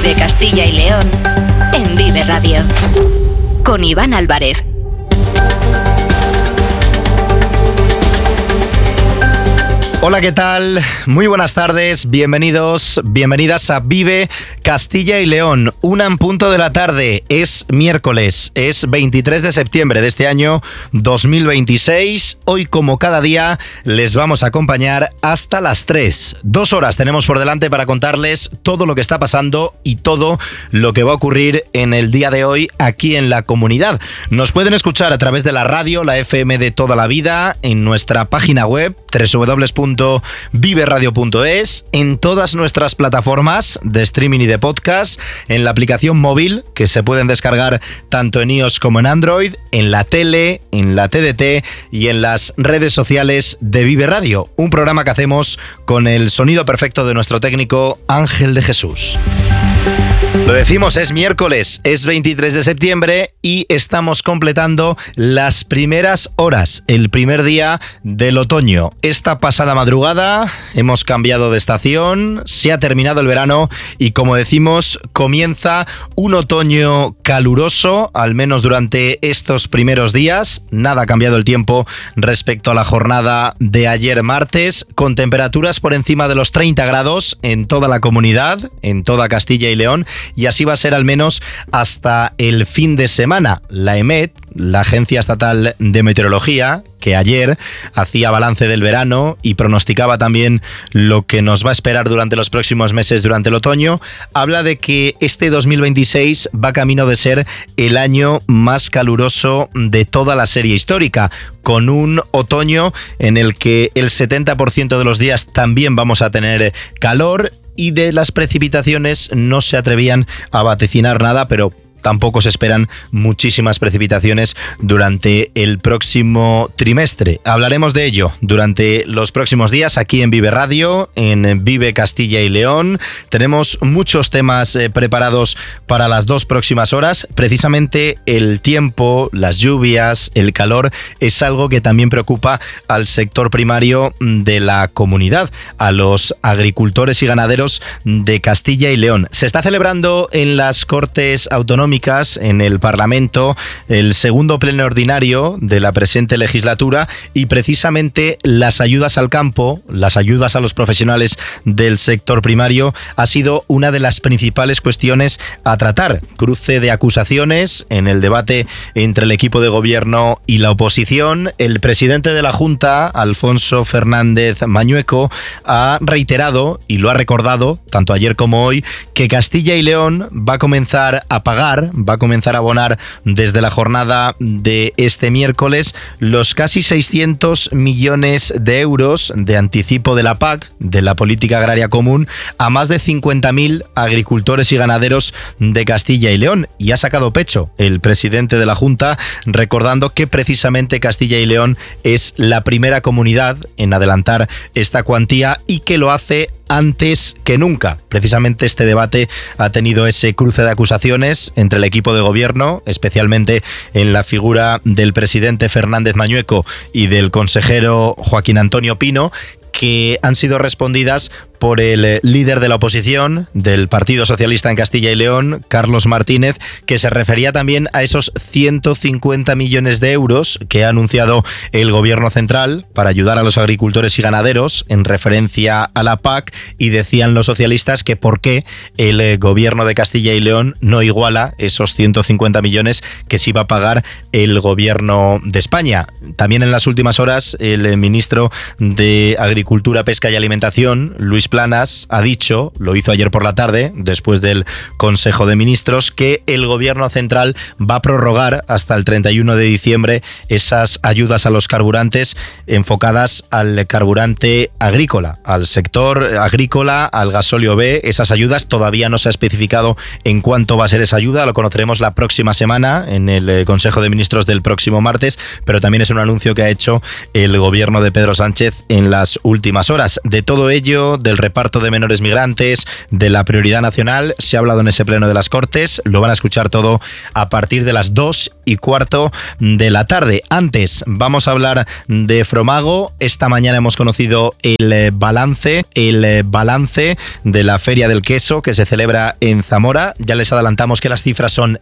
Vive Castilla y León en Vive Radio. Con Iván Álvarez. Hola, ¿qué tal? Muy buenas tardes, bienvenidos, bienvenidas a Vive Castilla y León. 1:00 p.m, es miércoles, es 23 de septiembre de este año 2026. Hoy, como cada día, les vamos a acompañar hasta las 3. 2 horas tenemos por delante para contarles todo lo que está pasando y todo lo que va a ocurrir en el día de hoy aquí en la comunidad. Nos pueden escuchar a través de la radio, la FM de toda la vida, en nuestra página web, www.viveradio.es, en todas nuestras plataformas de streaming y de podcast, en la aplicación móvil que se pueden descargar tanto en iOS como en Android, en la tele, en la TDT y en las redes sociales de Vive Radio, un programa que hacemos con el sonido perfecto de nuestro técnico Ángel de Jesús. Lo decimos, es miércoles, es 23 de septiembre y estamos completando las primeras horas, el primer día del otoño. Esta pasada madrugada hemos cambiado de estación, se ha terminado el verano y, como decimos, comienza un otoño caluroso, al menos durante estos primeros días. Nada ha cambiado el tiempo respecto a la jornada de ayer martes, con temperaturas por encima de los 30 grados en toda la comunidad, en toda Castilla y León. Y así va a ser al menos hasta el fin de semana. La EMET, la Agencia Estatal de Meteorología, que ayer hacía balance del verano y pronosticaba también lo que nos va a esperar durante los próximos meses durante el otoño, habla de que este 2026 va camino de ser el año más caluroso de toda la serie histórica, con un otoño en el que el 70% de los días también vamos a tener calor. Y de las precipitaciones no se atrevían a vaticinar nada, pero tampoco se esperan muchísimas precipitaciones durante el próximo trimestre. Hablaremos de ello durante los próximos días aquí en Vive Radio, en Vive Castilla y León. Tenemos muchos temas preparados para las 2 próximas horas. Precisamente el tiempo, las lluvias, el calor es algo que también preocupa al sector primario de la comunidad, a los agricultores y ganaderos de Castilla y León. Se está celebrando en las Cortes Autonómicas, en el Parlamento, el segundo pleno ordinario de la presente legislatura, y precisamente las ayudas al campo, las ayudas a los profesionales del sector primario, ha sido una de las principales cuestiones a tratar. Cruce de acusaciones en el debate entre el equipo de gobierno y la oposición. El presidente de la Junta, Alfonso Fernández Mañueco, ha reiterado y lo ha recordado, tanto ayer como hoy, que Castilla y León va a comenzar a pagar, va a comenzar a abonar desde la jornada de este miércoles los casi 600 millones de euros de anticipo de la PAC, de la Política Agraria Común, a más de 50.000 agricultores y ganaderos de Castilla y León. Y ha sacado pecho el presidente de la Junta, recordando que precisamente Castilla y León es la primera comunidad en adelantar esta cuantía y que lo hace antes que nunca. Precisamente este debate ha tenido ese cruce de acusaciones entre el equipo de gobierno, especialmente en la figura del presidente Fernández Mañueco y del consejero Joaquín Antonio Pino, que han sido respondidas por el líder de la oposición del Partido Socialista en Castilla y León, Carlos Martínez, que se refería también a esos 150 millones de euros que ha anunciado el gobierno central para ayudar a los agricultores y ganaderos en referencia a la PAC, y decían los socialistas que por qué el gobierno de Castilla y León no iguala esos 150 millones que sí va a pagar el gobierno de España. También en las últimas horas el ministro de Agricultura, Pesca y Alimentación, Luis Planas, ha dicho, lo hizo ayer por la tarde, después del Consejo de Ministros, que el gobierno central va a prorrogar hasta el 31 de diciembre esas ayudas a los carburantes enfocadas al carburante agrícola, al sector agrícola, al gasóleo B. Esas ayudas todavía no se ha especificado en cuánto va a ser esa ayuda, lo conoceremos la próxima semana en el Consejo de Ministros del próximo martes, pero también es un anuncio que ha hecho el gobierno de Pedro Sánchez en las últimas horas. De todo ello, del del reparto de menores migrantes, de la prioridad nacional. Se ha hablado en ese pleno de las Cortes. Lo van a escuchar todo a partir de las 2:15 de la tarde. Antes, vamos a hablar de Fromago. Esta mañana hemos conocido el balance de la Feria del Queso que se celebra en Zamora. Ya les adelantamos que las cifras son